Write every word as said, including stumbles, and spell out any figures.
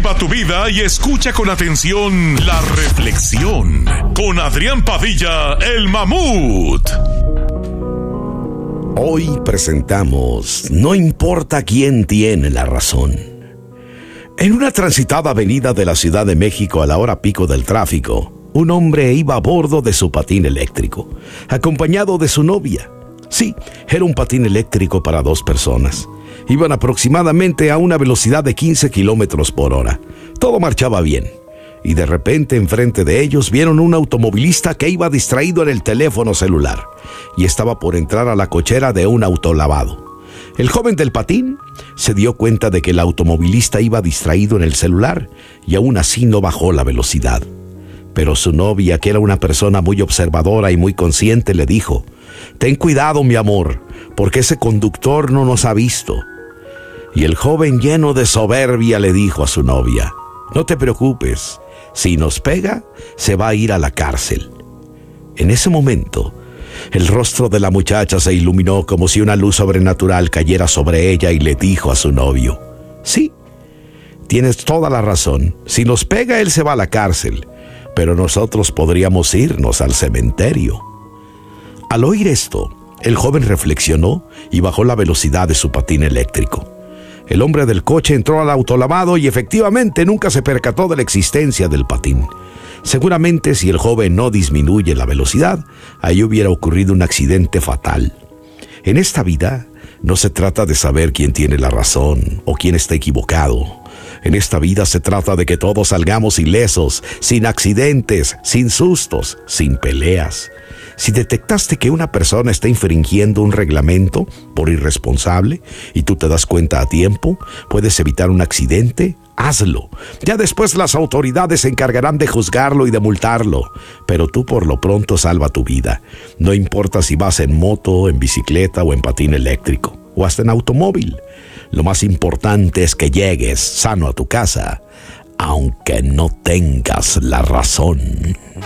Cultiva tu vida y escucha con atención la reflexión con Adrián Padilla, el Mamut. Hoy presentamos No importa quién tiene la razón. En una transitada avenida de la Ciudad de México a la hora pico del tráfico, un hombre iba a bordo de su patín eléctrico, acompañado de su novia. Sí, era un patín eléctrico para dos personas. Iban aproximadamente a una velocidad de quince kilómetros por hora. Todo marchaba bien. Y de repente, enfrente de ellos, vieron un automovilista que iba distraído en el teléfono celular y estaba por entrar a la cochera de un autolavado. El joven del patín se dio cuenta de que el automovilista iba distraído en el celular y aún así no bajó la velocidad. Pero su novia, que era una persona muy observadora y muy consciente, le dijo: «Ten cuidado, mi amor, porque ese conductor no nos ha visto». Y el joven, lleno de soberbia, le dijo a su novia: «No te preocupes, si nos pega, se va a ir a la cárcel». En ese momento, el rostro de la muchacha se iluminó como si una luz sobrenatural cayera sobre ella y le dijo a su novio: «Sí, tienes toda la razón. Si nos pega, él se va a la cárcel, pero nosotros podríamos irnos al cementerio». Al oír esto, el joven reflexionó y bajó la velocidad de su patín eléctrico. El hombre del coche entró al autolavado y efectivamente nunca se percató de la existencia del patín. Seguramente si el joven no disminuye la velocidad, ahí hubiera ocurrido un accidente fatal. En esta vida no se trata de saber quién tiene la razón o quién está equivocado. En esta vida se trata de que todos salgamos ilesos, sin accidentes, sin sustos, sin peleas. Si detectaste que una persona está infringiendo un reglamento por irresponsable y tú te das cuenta a tiempo, puedes evitar un accidente, hazlo. Ya después las autoridades se encargarán de juzgarlo y de multarlo, pero tú por lo pronto salva tu vida. No importa si vas en moto, en bicicleta o en patín eléctrico, o hasta en automóvil. Lo más importante es que llegues sano a tu casa, aunque no tengas la razón.